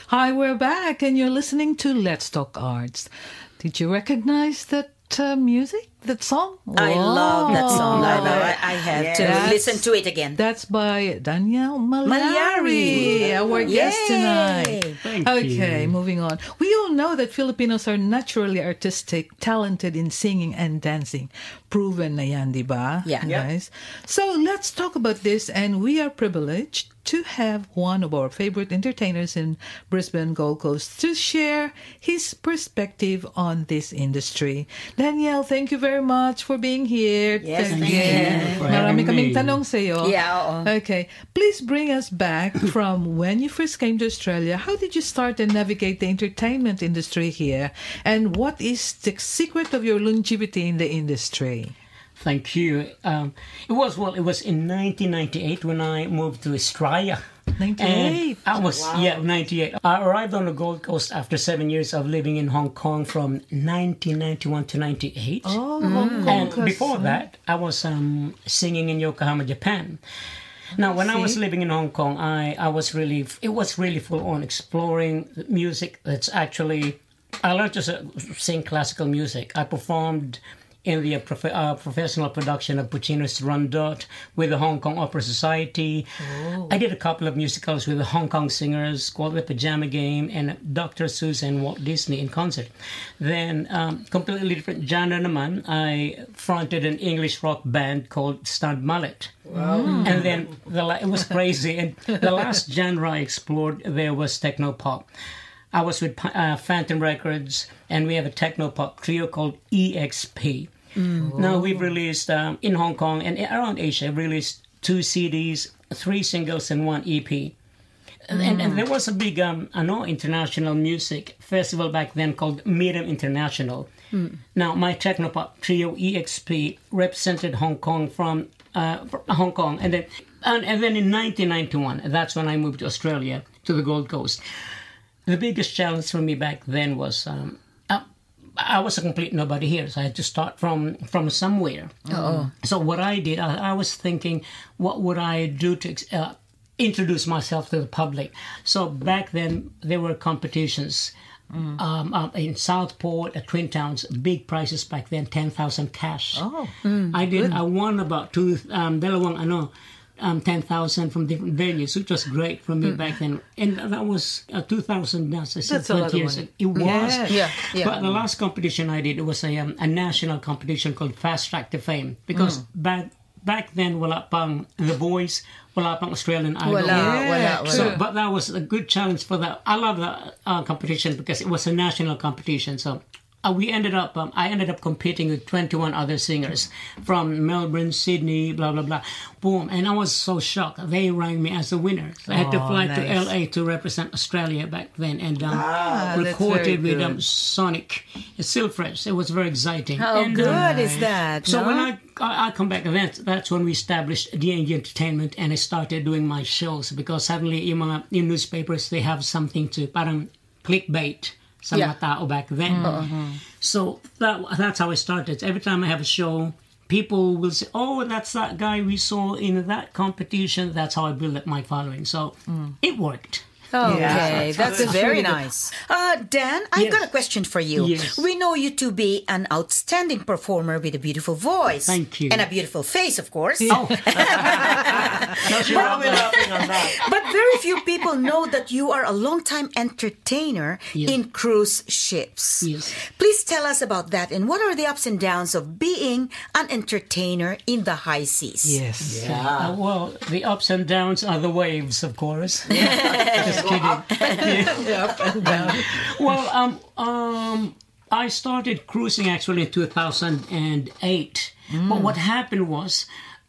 Hi, we're back, and you're listening to Let's Talk Arts. Did you recognize that music, that song? I love that song. Wow. I have to listen to it again. That's by Daniel Malyari, our guest tonight. Thank Okay, you. moving on. We all know that Filipinos are naturally artistic, talented in singing and dancing. Proven na yan, di ba? Yeah. Guys? So let's talk about this, and we are privileged to have one of our favorite entertainers in Brisbane, Gold Coast, to share his perspective on this industry. Daniel, thank you very much for being here. Yes, thank Again. you for Marami having kaming me. tanong sa'yo. Yeah, oo. Okay. Please bring us back from when you first came to Australia. How did you start and navigate the entertainment industry here? And what is the secret of your longevity in the industry? Thank you. It was in 1998 when I moved to Australia. 98? And I was 98. I arrived on the Gold Coast after 7 years of living in Hong Kong from 1991 to 98. Oh, Hong Kong. And before that, I was singing in Yokohama, Japan. Now, when I was living in Hong Kong, it was really full on exploring music. That's actually, I learned to sing classical music. I performed in the professional production of Puccini's Rondot with the Hong Kong Opera Society. Oh. I did a couple of musicals with the Hong Kong singers, called The Pajama Game and Dr. Seuss and Walt Disney in concert. Then, completely different genre naman, I fronted an English rock band called Stunned Mullet. Wow. And then, it was crazy. And the last genre I explored there was techno-pop. I was with Phantom Records, and we have a techno-pop trio called EXP. Now, we've released, in Hong Kong and around Asia, released 2 CDs, 3 singles, and 1 EP. And there was a big international music festival back then called Miriam International. Now, my techno-pop trio, EXP, represented Hong Kong from Hong Kong. And then in 1991, that's when I moved to Australia, to the Gold Coast. The biggest challenge for me back then was I was a complete nobody here, so I had to start from somewhere. So what I did, I was thinking, what would I do to introduce myself to the public? So back then, there were competitions in Southport, at Twin Towns, big prizes back then, 10,000 cash. I won about dalawang 10,000 from different venues, which was great for me back then. And that was 2000, That's a lot of 20 years money. ago. It was. Yeah. But the last competition I did, it was a national competition called Fast Track to Fame. Because back then, wala pang The Voice, wala pang Australian Idol. Wala. So, but that was a good challenge for that. I love the competition because it was a national competition. So I ended up competing with 21 other singers from Melbourne, Sydney, blah, blah, blah. Boom. And I was so shocked. They ranked me as the winner. So I had to fly to LA to represent Australia back then and recorded with Sonic Silfresh. It was very exciting. How and, good is that? So no? when I come back, that's when we established DNG Entertainment, and I started doing my shows because suddenly in newspapers they have something to parang clickbait sa mga tao back then. So that's how I started. Every time I have a show, people will say, "Oh, that's that guy we saw in that competition." That's how I built up my following. So it worked. Okay, that's very nice. Dan, I've Yes. got a question for you. Yes. We know you to be an outstanding performer with a beautiful voice. Thank you. And a beautiful face, of course. Oh, But very few people know that you are a long-time entertainer Yes. in cruise ships. Yes. Please tell us about that and what are the ups and downs of being an entertainer in the high seas? Yes. well, the ups and downs are the waves, of course. Just kidding. Up and down. Well, I started cruising actually in 2008. But what happened was,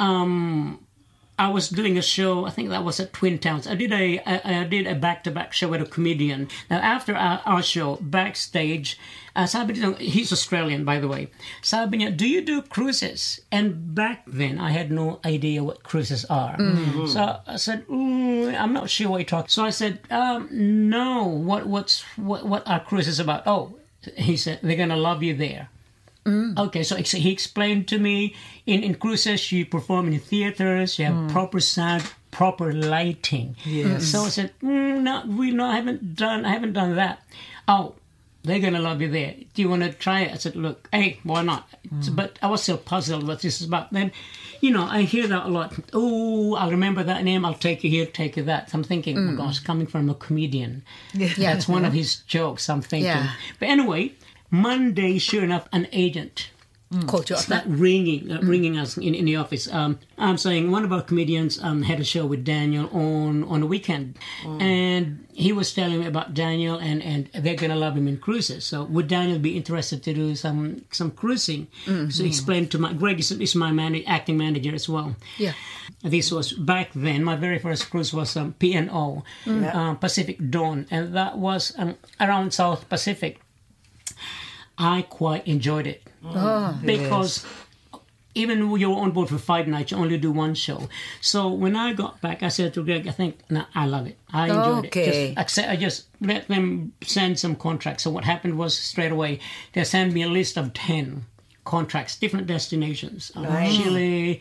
I was doing a show. I think that was at Twin Towns. I did a back-to-back show with a comedian. Now, after our show, backstage, sabi niya, he's Australian, by the way. Sabi niya, "Do you do cruises?" And back then, I had no idea what cruises are. So I said, "I'm not sure what you're talking." So I said, "No. What are cruises about?" Oh, he said, "They're gonna love you there." Okay, so he explained to me, in cruises, you perform in theaters, you have proper sound, proper lighting. Yes. So I said, no, I haven't done that. Oh, they're gonna love you there. Do you want to try it? I said, look, hey, why not? But I was still puzzled what this is about. Then, I hear that a lot. Oh, I'll remember that name. I'll take you here, take you that. So I'm thinking, oh my gosh, coming from a comedian. Yeah. That's one of his jokes, I'm thinking. Yeah. But anyway, Monday, sure enough, an agent Called you up. start ringing us in the office. I'm saying one of our comedians had a show with Daniel on the weekend, and he was telling me about Daniel, and they're gonna love him in cruises. So would Daniel be interested to do some cruising? So he explained to Greg is my acting manager as well. Yeah. This was back then. My very first cruise was P&O, Pacific Dawn, and that was around South Pacific. I quite enjoyed it because even when you're on board for 5 nights, you only do one show. So when I got back, I said to Greg, I love it. I enjoyed it. I just let them send some contracts. So what happened was straight away, they sent me a list of 10 contracts, different destinations. Chile,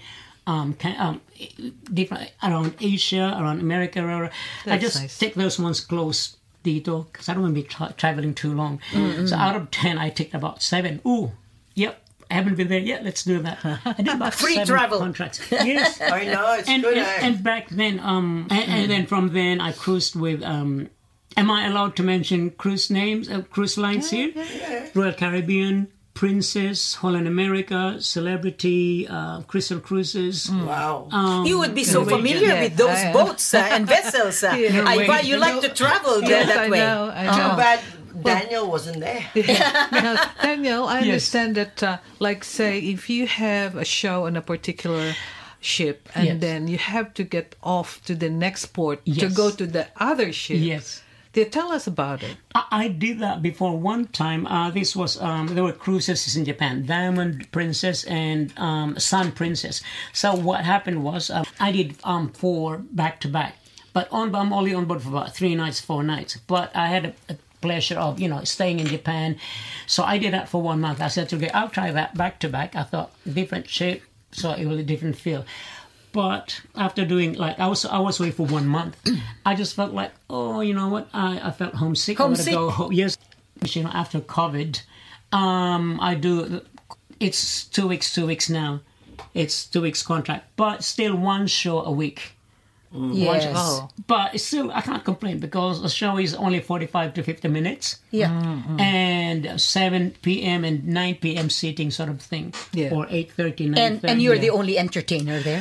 different around Asia, around America. I just nice. take those ones close, Dito, because I don't want to be traveling too long. So out of 10, I ticked about 7. Ooh, yep. I haven't been there yet. Let's do that. I did about Free 7 travel. contracts. Yes. I know, it's good. And back then, and then from then I cruised with. Am I allowed to mention cruise names, cruise lines here? Yeah. Royal Caribbean, Princess, Holland America, Celebrity, Crystal Cruises. Wow. You would be so familiar Yeah. with those boats and vessels. I you like to travel Yes, that I way. know. I Too know. bad Daniel wasn't there. Now, Daniel, I understand that, like, say, if you have a show on a particular ship and Yes. then you have to get off to the next port to Yes. go to the other ship. Yes. They tell us about it. I did that before one time. This was there were cruises in Japan, Diamond Princess and Sun Princess. So what happened was I did 4 back to back, but I'm only on board for about 3 nights, 4 nights. But I had a pleasure of staying in Japan, so I did that for 1 month. I said, okay, I'll try that back to back. I thought different shape, so it was a different feel. But after doing I was away for 1 month, I just felt like, oh, you know what? I felt homesick. Homesick? I want to go home. Yes, after COVID, I do. It's 2 weeks. 2 weeks now. It's 2 weeks contract, but still 1 show a week. Yes. Oh. But it's still, I can't complain because the show is only 45 to 50 minutes. Yeah. And 7 p.m. and 9 p.m. seating sort of thing. Yeah. Or 8:30, 9:30. And you're the only entertainer there.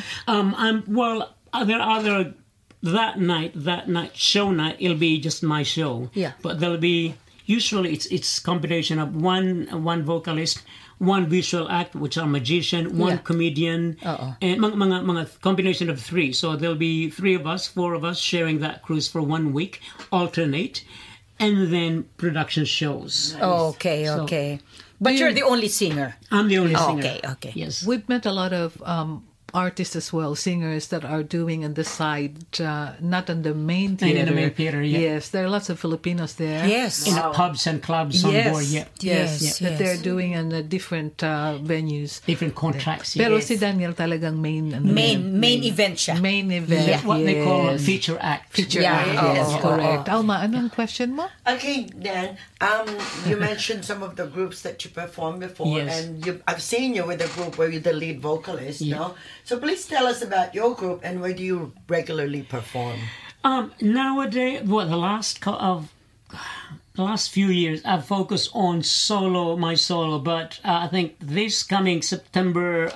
There are other that night show night. It'll be just my show. Yeah. But there'll be usually it's combination of one vocalist, 1 visual act, which are magician, 1 Yeah. comedian, and mga combination of 3. So there'll be 3 of us, 4 of us sharing that cruise for 1 week, alternate, and then production shows. Okay. But you're the only singer. I'm the only singer. Okay. Yes. We've met a lot of artists as well, singers that are doing on the side, not on the main theater. in the main theater, yeah. Yes, there are lots of Filipinos there. Yes. In the pubs and clubs on Yes. board, yeah. Yes, Yes, that yes. they're doing in different venues. Different contracts. Pero yes. si Daniel talagang main Main event siya. main event. Yeah. What they call yes. feature act. Feature Yeah. act, Oh, yes, oh, correct. Alma, anong question mo? Okay, Dan, you mentioned some of the groups that you performed before, Yes. and I've seen you with a group where you're the lead vocalist, no? So please tell us about your group and where do you regularly perform? Nowadays, the last few years, I've focused on my solo. But I think this coming September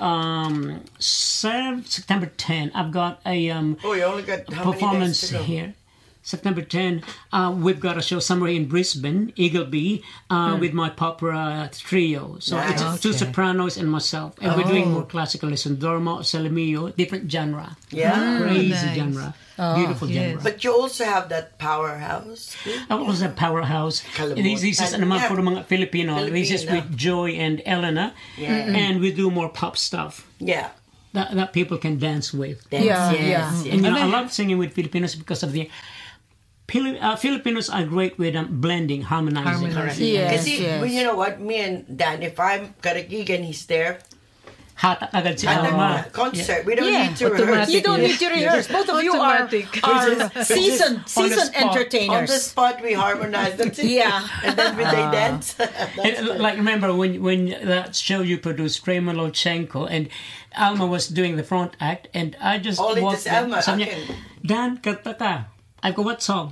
10, I've got a Oh, you only got how performance many days to go? here. September 10, we've got a show somewhere in Brisbane, Eagleby, with my opera trio. So Nice. it's 2 sopranos and myself. And we're doing more classical listen, Dormo, Salamillo, different genre. Yeah. Crazy nice. genre. Beautiful yes. genre. But you also have that powerhouse. I was a powerhouse. Kalimutan. This is naman Yeah. for mga Filipino. This is Filipino. with Joy and Elena. Yeah. And we do more pop stuff Yeah. that people can dance with. Dance, Yeah, yes, yeah. And yes. I love singing with Filipinos because of the Filipinos are great with blending, harmonizing. Harmonizing. Yes, Because yes. well, you know what, me and Dan, if I'm got a gig and he's there, hatak agad si And Alma. then concert. We don't Yeah. need to rehearse. You don't need to rehearse. Both of you are seasoned on the spot. On entertainers. the spot, we harmonize. That's it. Yeah. And then when they dance. And, like, remember when that show you produced, Kramer Lochenko, and Alma was doing the front act, and I just Only walked this Alma, sabi niya, akin. Dan, kanta ka. I go, what song?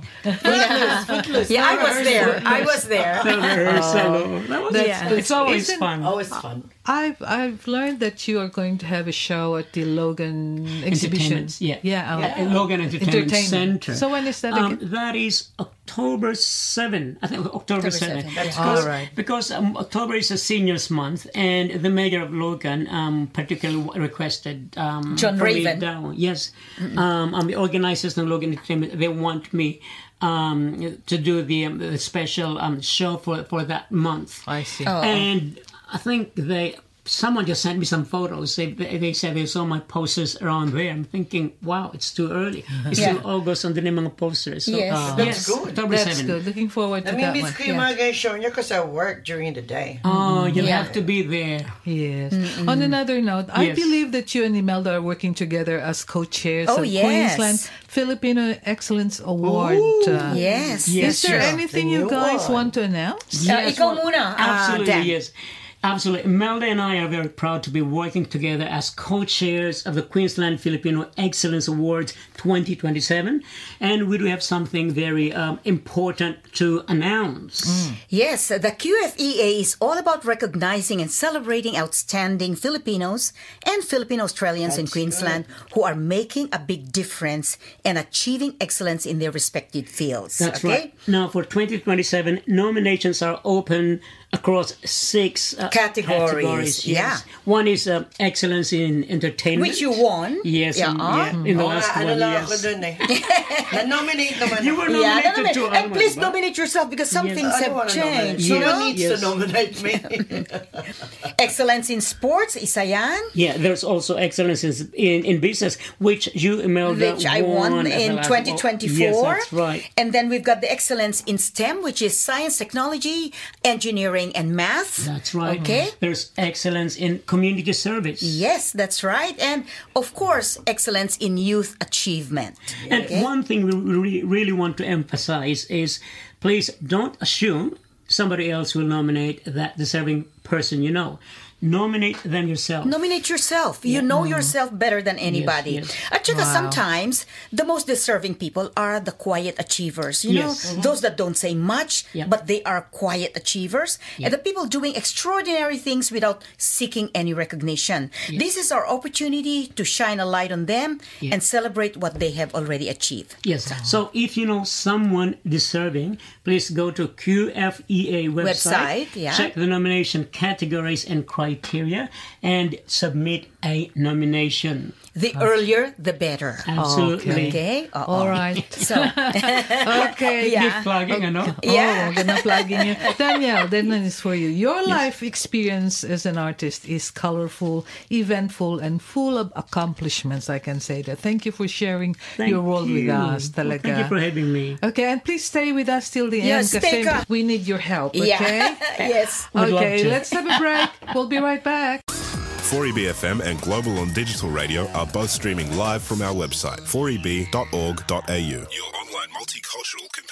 Yeah, I was there. I was there. The rehearsal. That was, Yeah. It's always Isn't- fun. Always fun. I've learned that you are going to have a show at the Logan exhibition. Entertainment, yeah. Yeah. At Logan Entertainment Center. So when is that again? That is October 7. I think October 7. 7, That's yeah. good. All right. Because October is a seniors month, and the mayor of Logan particularly requested John for me Raven. down. Yes, the organizers of Logan Entertainment, they want me to do the special show for that month. I see. Oh. And I think someone just sent me some photos. They said they saw my posters around there. I'm thinking, wow, it's too early. It's Yeah. still August on the mga posters. So, Yes. That's good. October That's 7. good. Looking forward to I mean, that Miss one. Krima guys showing you because I work during the day. Oh, you'll Yeah. have to be there. Yes. On another note, I Yes. believe that you and Imelda are working together as co-chairs Oh, of yes. Queensland Filipino Excellence Award. Yes. Yes, Is there sure. anything The you new guys one. want to announce? Ikaw muna, Absolutely, Dan. yes. Absolutely. Imelda and I are very proud to be working together as co-chairs of the Queensland Filipino Excellence Awards 2027. And we do have something very important to announce. Yes, the QFEA is all about recognizing and celebrating outstanding Filipinos and Filipino Australians in That's Queensland who are making a big difference and achieving excellence in their respective fields. That's okay? right. Now, for 2027, nominations are open across 6 Categories, Yes. One is excellence in entertainment. Which you won. Yes, Yeah. in the Oo last nga, ano one, lang ako yes. dun eh. Na-nominate naman You ako. were Yeah, nominated nominate. to And please diba? nominate yourself because some things I have don't wanna nominate. changed. You Yes. know? Someone needs to Yes. nominate me. Excellence in sports, isa yan. Yeah, there's also excellence in business, which you, Imelda, Which I won at the in last- 2024. Yes, that's right. And then we've got the excellence in STEM, which is science, technology, engineering, and math. That's right. Okay. There's excellence in community service. Yes, that's right. And of course, excellence in youth achievement. And Okay. one thing we really want to emphasize is, please don't assume somebody else will nominate that deserving person you know. Nominate them yourself. Nominate yourself. You know yourself better than anybody. yes. At saka sometimes, the most deserving people are the quiet achievers. You know, Yes. those that don't say much, Yeah. but they are quiet achievers. And the people doing extraordinary things without seeking any recognition. This is our opportunity to shine a light on them and celebrate what they have already achieved. Yes. So if you know someone deserving, please go to QFEA website, yeah. check the nomination categories and criteria, and submit a nomination. The earlier, the better. Absolutely. Okay? All right. So, Okay. Yeah. Keep plugging, ano? Yeah. Oh, gonna plug in you. Danielle, that one is for you. Your life experience as an artist is colorful, eventful, and full of accomplishments, I can say that. Thank you for sharing Thank your world with you. us, Well, talaga. thank you for having me. Okay, and please stay with us till the Yeah, end stay kasi ka. we need your help, yeah. okay? Yes. Would love Okay, to. let's have a break. We'll be right back. 4EBFM and Global on Digital Radio are both streaming live from our website, 4eb.org.au. Your online multicultural